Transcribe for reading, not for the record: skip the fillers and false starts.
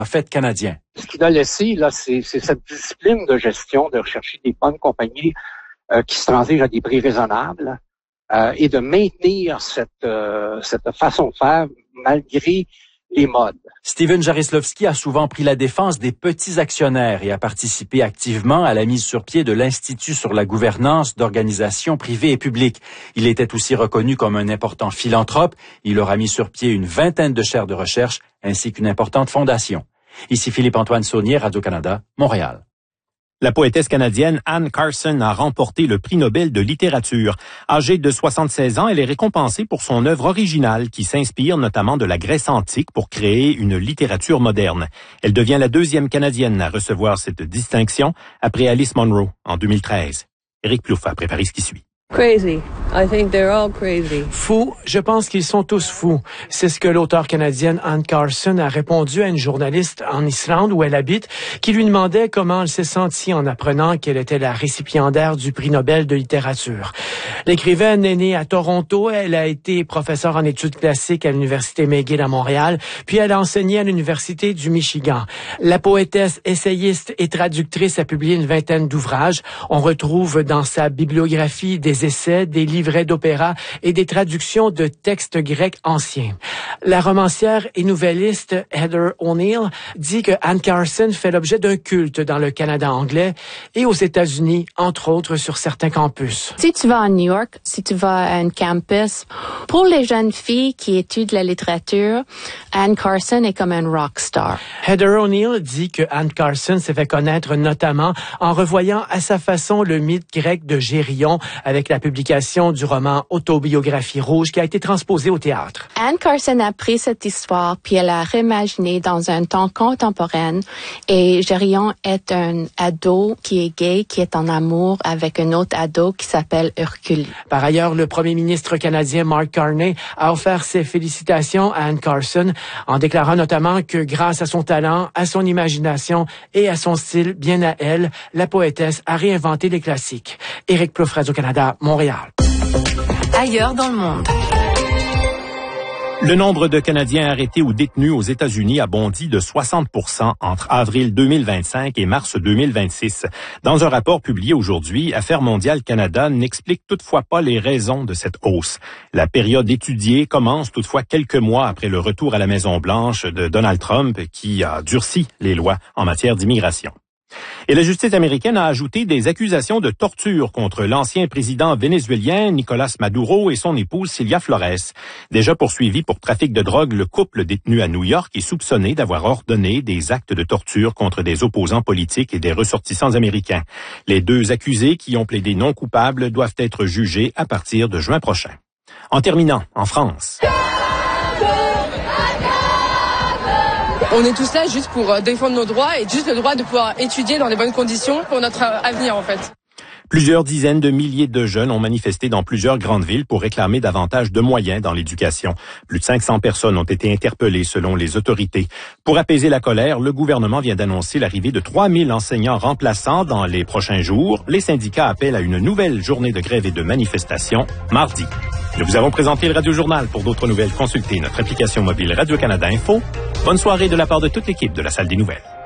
fait canadien. Ce qu'il a laissé, là, c'est cette discipline de gestion, de rechercher des bonnes compagnies qui se transigent à des prix raisonnables et de maintenir cette façon de faire malgré les modes. Steven Jarislowski a souvent pris la défense des petits actionnaires et a participé activement à la mise sur pied de l'Institut sur la gouvernance d'organisations privées et publiques. Il était aussi reconnu comme un important philanthrope. Il aura mis sur pied une 20aine de chaires de recherche ainsi qu'une importante fondation. Ici Philippe-Antoine Saunier, Radio-Canada, Montréal. La poétesse canadienne Anne Carson a remporté le prix Nobel de littérature. Âgée de 76 ans, elle est récompensée pour son œuvre originale qui s'inspire notamment de la Grèce antique pour créer une littérature moderne. Elle devient la deuxième Canadienne à recevoir cette distinction après Alice Munro en 2013. Éric Plouffe a préparé ce qui suit. Crazy. I think they're all crazy. Fous, je pense qu'ils sont tous fous. C'est ce que l'auteure canadienne Anne Carson a répondu à une journaliste en Islande où elle habite, qui lui demandait comment elle s'est sentie en apprenant qu'elle était la récipiendaire du prix Nobel de littérature. L'écrivaine est née à Toronto, elle a été professeure en études classiques à l'Université McGill à Montréal, puis elle a enseigné à l'Université du Michigan. La poétesse, essayiste et traductrice a publié une 20aine d'ouvrages. On retrouve dans sa bibliographie des essais, des livrets d'opéra et des traductions de textes grecs anciens. La romancière et nouvelliste Heather O'Neill dit que Anne Carson fait l'objet d'un culte dans le Canada anglais et aux États-Unis, entre autres sur certains campus. Si tu vas à New York, si tu vas à un campus, pour les jeunes filles qui étudient la littérature, Anne Carson est comme un rock star. Heather O'Neill dit que Anne Carson s'est fait connaître notamment en revoyant à sa façon le mythe grec de Gérion avec la publication du roman Autobiographie rouge qui a été transposé au théâtre. Anne Carson a pris cette histoire puis elle l'a réimaginée dans un temps contemporain et Gérion est un ado qui est gay, qui est en amour avec un autre ado qui s'appelle Hercule. Par ailleurs, le premier ministre canadien Mark Carney a offert ses félicitations à Anne Carson en déclarant notamment que grâce à son talent, à son imagination et à son style bien à elle, la poétesse a réinventé les classiques. Éric Plouffe, Radio-Canada, Montréal. Ailleurs dans le monde. Le nombre de Canadiens arrêtés ou détenus aux États-Unis a bondi de 60% entre avril 2025 et mars 2026. Dans un rapport publié aujourd'hui, Affaires mondiales Canada n'explique toutefois pas les raisons de cette hausse. La période étudiée commence toutefois quelques mois après le retour à la Maison-Blanche de Donald Trump qui a durci les lois en matière d'immigration. Et la justice américaine a ajouté des accusations de torture contre l'ancien président vénézuélien Nicolás Maduro et son épouse Cilia Flores. Déjà poursuivi pour trafic de drogue, le couple détenu à New York est soupçonné d'avoir ordonné des actes de torture contre des opposants politiques et des ressortissants américains. Les deux accusés qui ont plaidé non coupables doivent être jugés à partir de juin prochain. En terminant, en France. On est tous là juste pour défendre nos droits et juste le droit de pouvoir étudier dans les bonnes conditions pour notre avenir en fait. Plusieurs dizaines de milliers de jeunes ont manifesté dans plusieurs grandes villes pour réclamer davantage de moyens dans l'éducation. Plus de 500 personnes ont été interpellées selon les autorités. Pour apaiser la colère, le gouvernement vient d'annoncer l'arrivée de 3000 enseignants remplaçants dans les prochains jours. Les syndicats appellent à une nouvelle journée de grève et de manifestation mardi. Nous vous avons présenté le Radio Journal. Pour d'autres nouvelles, consultez notre application mobile Radio-Canada Info. Bonne soirée de la part de toute l'équipe de la Salle des Nouvelles.